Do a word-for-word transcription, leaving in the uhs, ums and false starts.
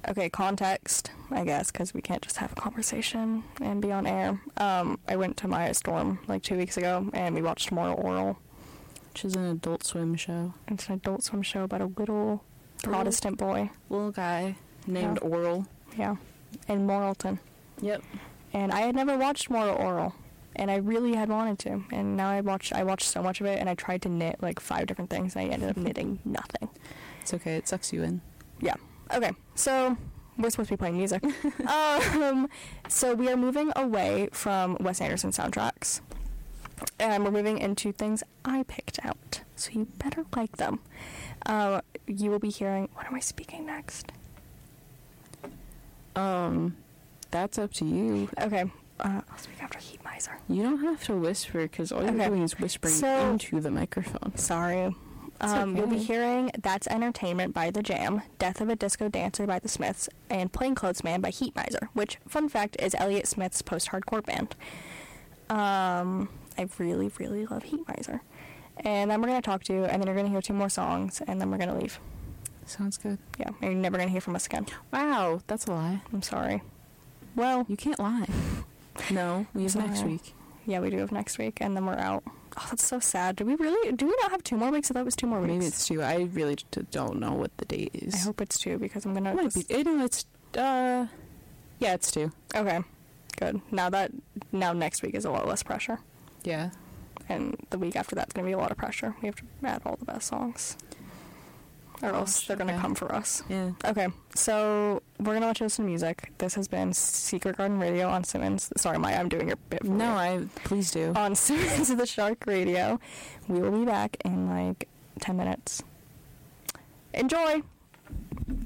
okay, context, I guess, because we can't just have a conversation and be on air. Um, I went to Maya Storm like two weeks ago, and we watched Moral Oral. Which is an Adult Swim show. It's an Adult Swim show about a little Protestant boy. Little guy named Yeah. Oral. Yeah. In Moralton. Yep. And I had never watched Moral Oral, and I really had wanted to. And now I watched I watched so much of it, and I tried to knit like five different things, and I ended up knitting nothing. It's okay. It sucks you in. Yeah. Okay. So we're supposed to be playing music. um, so we are moving away from Wes Anderson soundtracks, and we're moving into things I picked out. So you better like them. Uh, you will be hearing. What am I speaking next? Um, that's up to you. Okay. Uh, I'll speak after Heat Miser. You don't have to whisper, because all you're Okay. doing is whispering So- into the microphone. Sorry. It's Um, You'll be okay. hearing That's Entertainment by The Jam, Death of a Disco Dancer by The Smiths, and Plainclothes Man by Heat Miser, which, fun fact, is Elliott Smith's post-hardcore band. Um, I really, really love Heat Miser. And then we're going to talk to you, and then you're going to hear two more songs, and then we're going to leave. Sounds good. Yeah, and you're never going to hear from us again. Wow, that's a lie. I'm sorry. Well, You can't lie. No, we have next Sorry. week. yeah, we do have next week, and then we're out. Oh, that's so sad. Do we really, do we not have two more weeks? I thought it was two more weeks. Maybe it's two. I really d- don't know what the date is. I hope it's two, because I'm going to... It might be. eh, No, it's. Uh, yeah, it's two. Okay, good. Now that, now next week is a lot less pressure. Yeah. And the week after that's going to be a lot of pressure. We have to add all the best songs. Or else Gosh, they're going to okay. come for us. Yeah. Okay, so we're going to let you listen to music. This has been Secret Garden Radio on Simmons. Sorry, Maya, I'm doing your bit for No, you. I. Please do. On Simmons of the Shark Radio. We will be back in like ten minutes. Enjoy!